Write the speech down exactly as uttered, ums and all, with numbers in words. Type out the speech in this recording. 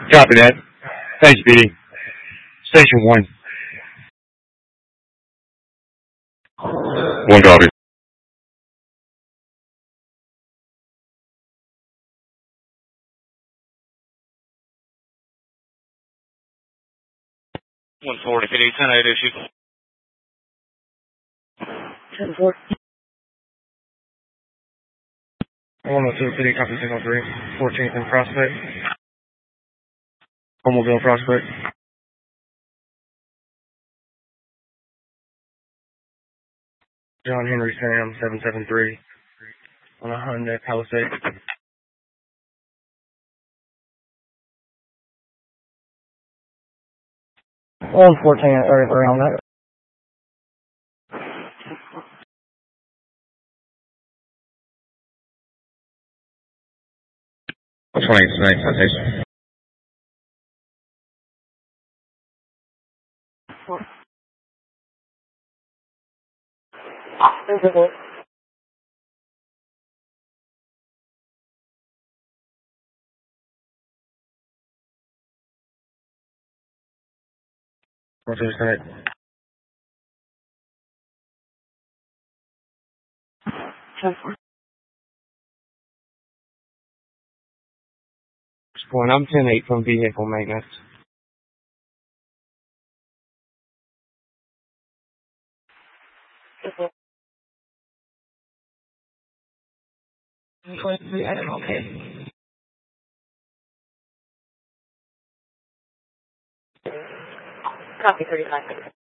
Copy that. Thanks, B D. Station one. One copy. one forty, P D, ten eight issue. ten four. one oh two, P D, copy signal three. fourteenth and Prospect. Homeville Prospect. John Henry Sam, seven seven three. On a Hyundai Palisade. one fourteen, or around that. twenty, tonight, citation. What's this tonight? Point, I'm ten eight from vehicle maintenance. twenty-three, I don't know, okay. Copy thirty-five.